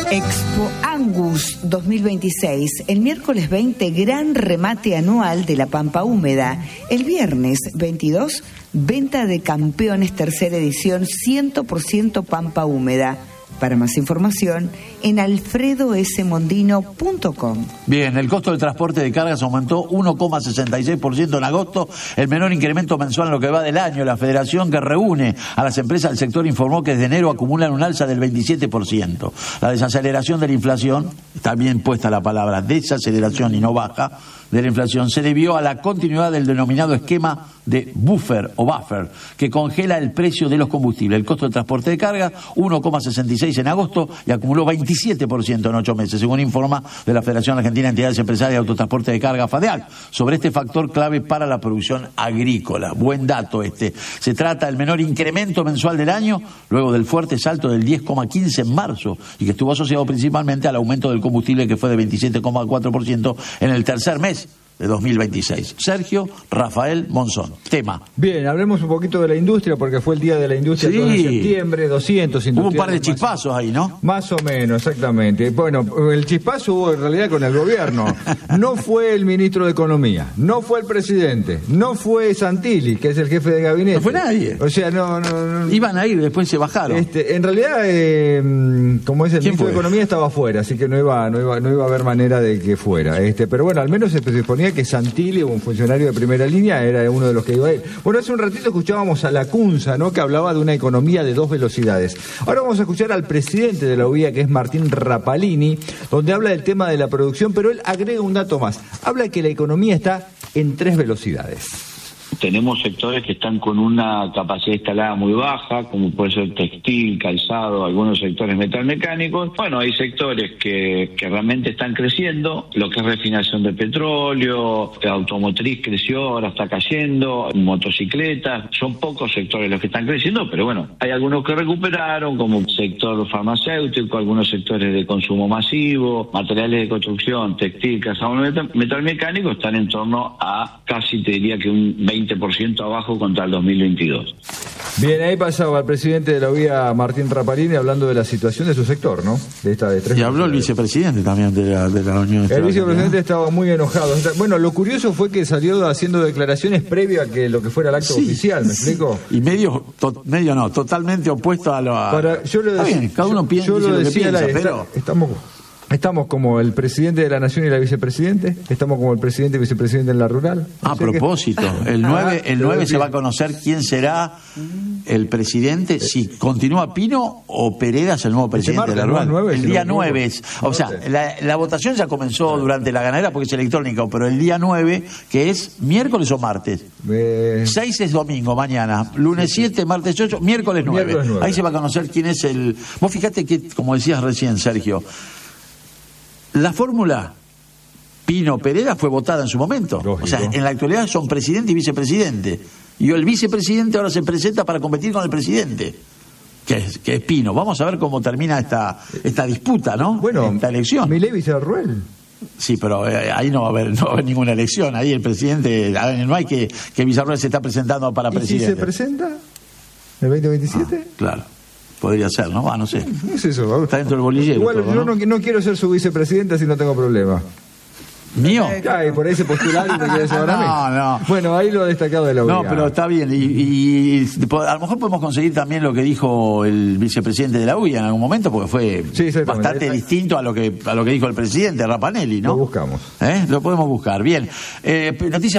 Expo Angus 2026, el miércoles 20, gran remate anual de la Pampa Húmeda. El viernes 22, venta de campeones, tercera edición, 100% Pampa Húmeda. Para más información, en alfredosmondino.com. Bien, el costo del transporte de cargas aumentó 1,66% en agosto, el menor incremento mensual en lo que va del año. La federación que reúne a las empresas del sector informó que desde enero acumulan un alza del 27%. La desaceleración de la inflación, está bien puesta la palabra desaceleración y no baja, de la inflación, se debió a la continuidad del denominado esquema de buffer, que congela el precio de los combustibles. El costo del transporte de carga, 1,66 en agosto y acumuló 27% en 8 meses, según informa de la Federación Argentina de Entidades Empresarias de Autotransporte de Carga, FADEAC, sobre este factor clave para la producción agrícola. Buen dato este. Se trata del menor incremento mensual del año, luego del fuerte salto del 10,15 en marzo, y que estuvo asociado principalmente al aumento del combustible, que fue de 27,4% en el tercer mes de 2026. Sergio Rafael Monzón. Tema. Bien, hablemos un poquito de la industria, porque fue el Día de la Industria en septiembre, 200 Hubo un par de chispazos ahí, ¿no? Más o menos, exactamente. Bueno, el chispazo hubo en realidad con el gobierno. No fue el ministro de Economía, no fue el presidente, no fue Santilli, que es el jefe de gabinete. No fue nadie. O sea, no. Iban a ir, después se bajaron. En realidad, como es el ministro de Economía, estaba afuera, así que no iba a haber manera de que fuera. Pero bueno, al menos se suponía que Santilli, un funcionario de primera línea, era uno de los que iba a ir. Bueno, hace un ratito escuchábamos a Lacunza, ¿no?, que hablaba de una economía de 2 velocidades. Ahora vamos a escuchar al presidente de la UIA, que es Martín Rapalini, donde habla del tema de la producción, pero él agrega un dato más. Habla de que la economía está en 3 velocidades. Tenemos sectores que están con una capacidad instalada muy baja, como puede ser textil, calzado, algunos sectores metalmecánicos. Bueno, hay sectores que realmente están creciendo, lo que es refinación de petróleo, automotriz creció, ahora está cayendo, motocicletas, son pocos sectores los que están creciendo, pero bueno, hay algunos que recuperaron, como el sector farmacéutico, algunos sectores de consumo masivo, materiales de construcción, textil, calzado, metalmecánico, están en torno a casi, te diría que un 20% abajo contra el 2022. Bien, ahí pasaba el presidente de la UIA, Martín Rapalini, hablando de la situación de su sector, ¿no? De 3. Y habló el vicepresidente también de la Unión. El vicepresidente estaba muy enojado. Bueno, lo curioso fue que salió haciendo declaraciones previo a que lo que fuera el acto oficial, ¿me explico? Y totalmente opuesto a lo... Yo lo decía, bien, cada uno piensa lo que piensa, pero... Estamos como el presidente de la Nación y la vicepresidente, estamos como el presidente y vicepresidente en la rural. A propósito, el 9 se va a conocer quién será el presidente, si continúa Pino o Peredas el nuevo presidente de la rural. El día 9 es, o sea, la votación ya comenzó durante la ganadera porque es electrónica, pero el día 9, que es miércoles o martes. 6 es domingo, mañana, lunes 7, martes 8, miércoles 9. Ahí se va a conocer quién es el... Vos fíjate que, como decías recién, Sergio, la fórmula Pino-Pereira fue votada en su momento. Lógico. O sea, en la actualidad son presidente y vicepresidente. Y el vicepresidente ahora se presenta para competir con el presidente, que es Pino. Vamos a ver cómo termina esta disputa, ¿no? Bueno, esta elección. Milei Villarruel. Sí, pero ahí no va a haber ninguna elección. Ahí el presidente, no hay que Villarruel se está presentando para presidente. ¿Y si se presenta en el 2027? Claro. Podría ser, ¿no? No sé. ¿Qué es eso? Está dentro del bolillero. Igual todo, yo no quiero ser su vicepresidenta si no tengo problema. ¿Mío? Ay, por ahí se postula y me quiere llevar a mí. No. Bueno, ahí lo ha destacado de la UIA. No, pero está bien. Y a lo mejor podemos conseguir también lo que dijo el vicepresidente de la UIA en algún momento, porque fue bastante distinto a lo que dijo el presidente, Rapanelli, ¿no? Lo buscamos. Lo podemos buscar. Bien. Noticias